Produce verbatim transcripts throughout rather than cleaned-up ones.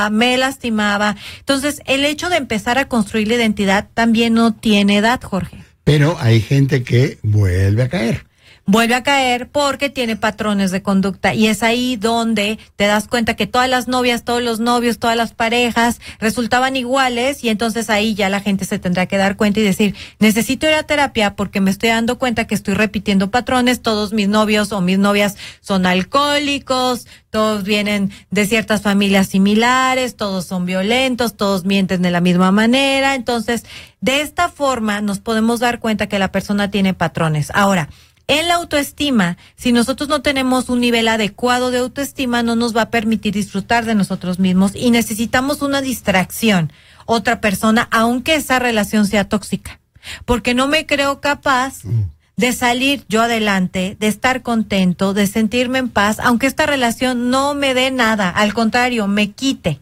me lastimaba. Entonces, el hecho de empezar a construir la identidad también no tiene edad, Jorge. Pero hay gente que vuelve a caer. Vuelve a caer porque tiene patrones de conducta y es ahí donde te das cuenta que todas las novias, todos los novios, todas las parejas resultaban iguales y entonces ahí ya la gente se tendrá que dar cuenta y decir, necesito ir a terapia porque me estoy dando cuenta que estoy repitiendo patrones, todos mis novios o mis novias son alcohólicos, todos vienen de ciertas familias similares, todos son violentos, todos mienten de la misma manera, entonces de esta forma nos podemos dar cuenta que la persona tiene patrones. Ahora, en la autoestima, si nosotros no tenemos un nivel adecuado de autoestima, no nos va a permitir disfrutar de nosotros mismos y necesitamos una distracción, otra persona, aunque esa relación sea tóxica, porque no me creo capaz de salir yo adelante, de estar contento, de sentirme en paz, aunque esta relación no me dé nada, al contrario, me quite.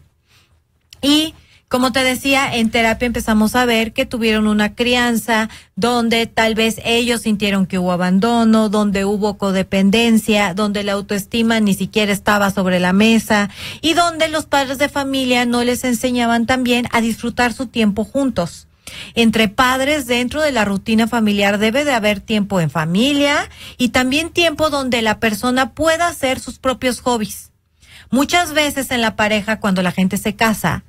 Y como te decía, en terapia empezamos a ver que tuvieron una crianza donde tal vez ellos sintieron que hubo abandono, donde hubo codependencia, donde la autoestima ni siquiera estaba sobre la mesa y donde los padres de familia no les enseñaban también a disfrutar su tiempo juntos. Entre padres, dentro de la rutina familiar debe de haber tiempo en familia y también tiempo donde la persona pueda hacer sus propios hobbies. Muchas veces en la pareja, cuando la gente se casa,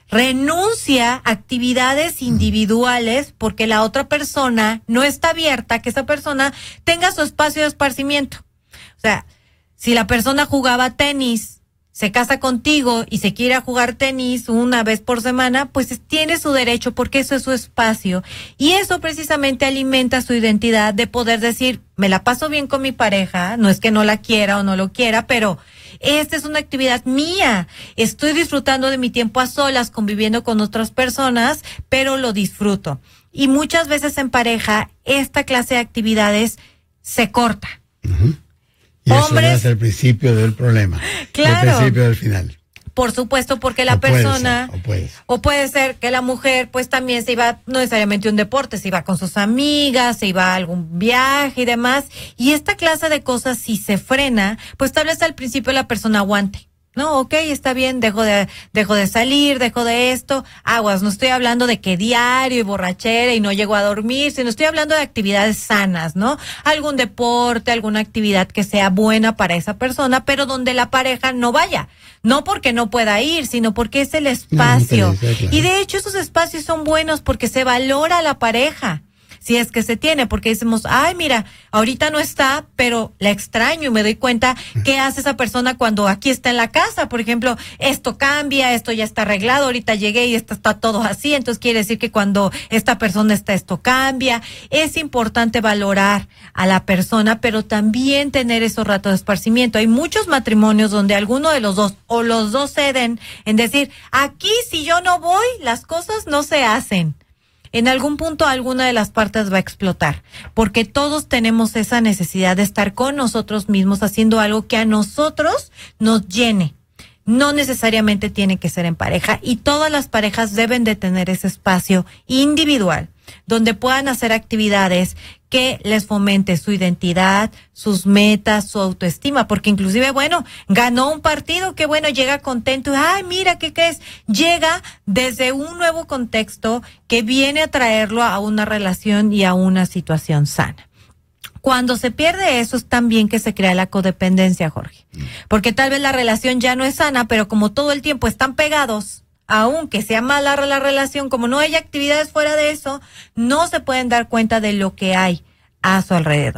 renuncia a actividades individuales porque la otra persona no está abierta a que esa persona tenga su espacio de esparcimiento. O sea, si la persona jugaba tenis, se casa contigo y se quiere jugar tenis una vez por semana, pues tiene su derecho porque eso es su espacio. Y eso precisamente alimenta su identidad de poder decir, me la paso bien con mi pareja, no es que no la quiera o no lo quiera, pero esta es una actividad mía. Estoy disfrutando de mi tiempo a solas, conviviendo con otras personas, pero lo disfruto. Y muchas veces en pareja, esta clase de actividades se corta. Uh-huh. Y Hombres, eso es el principio del problema. Claro. El principio del final. Por supuesto, porque la o puede persona, ser, o, puede ser. o puede ser que la mujer pues también se iba, no necesariamente a un deporte, se iba con sus amigas, se iba a algún viaje y demás, y esta clase de cosas si se frena, pues tal vez al principio la persona aguante. No, ok, está bien, dejo de, dejo de salir, dejo de esto, aguas, no estoy hablando de que diario y borrachera y no llego a dormir, sino estoy hablando de actividades sanas, ¿no? Algún deporte, alguna actividad que sea buena para esa persona, pero donde la pareja no vaya. No porque no pueda ir, sino porque es el espacio. No, claro. Y de hecho esos espacios son buenos porque se valora a la pareja. Si es que se tiene, porque decimos, ay, mira, ahorita no está, pero la extraño y me doy cuenta qué hace esa persona cuando aquí está en la casa. Por ejemplo, esto cambia, esto ya está arreglado, ahorita llegué y esto está todo así, entonces quiere decir que cuando esta persona está, esto cambia. Es importante valorar a la persona, pero también tener esos ratos de esparcimiento. Hay muchos matrimonios donde alguno de los dos o los dos ceden en decir, aquí si yo no voy, las cosas no se hacen. En algún punto alguna de las partes va a explotar, porque todos tenemos esa necesidad de estar con nosotros mismos haciendo algo que a nosotros nos llene. No necesariamente tiene que ser en pareja y todas las parejas deben de tener ese espacio individual donde puedan hacer actividades que les fomente su identidad, sus metas, su autoestima, porque inclusive, bueno, ganó un partido, que bueno, llega contento, ay, mira, ¿qué crees? Llega desde un nuevo contexto que viene a traerlo a una relación y a una situación sana. Cuando se pierde eso es también que se crea la codependencia, Jorge, porque tal vez la relación ya no es sana, pero como todo el tiempo están pegados, aunque sea mala la relación, como no hay actividades fuera de eso, no se pueden dar cuenta de lo que hay a su alrededor.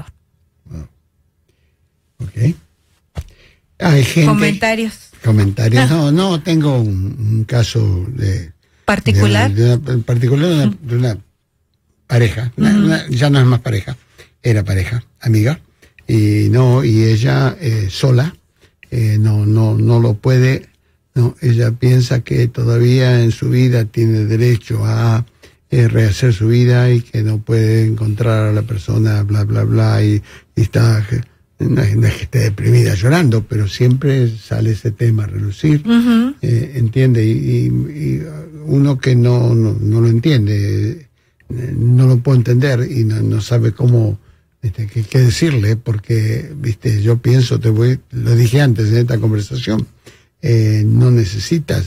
Ok. Hay gente... Comentarios. Comentarios. No, no, tengo un, un caso de... ¿Particular? De, de una, particular de una, de una pareja. Una, uh-huh. una, ya no es más pareja. Era pareja, amiga. Y no, y ella eh, sola, eh, no, no, no lo puede... No, ella piensa que todavía en su vida tiene derecho a eh, rehacer su vida y que no puede encontrar a la persona, bla, bla, bla, y, y está, no es, no es que esté deprimida llorando, pero siempre sale ese tema a relucir, uh-huh. eh, entiende, y, y, y uno que no, no, no lo entiende, eh, no lo puede entender y no, no sabe cómo, viste, qué, qué decirle, porque, viste, yo pienso, te voy, lo dije antes en esta conversación, Eh, no necesitas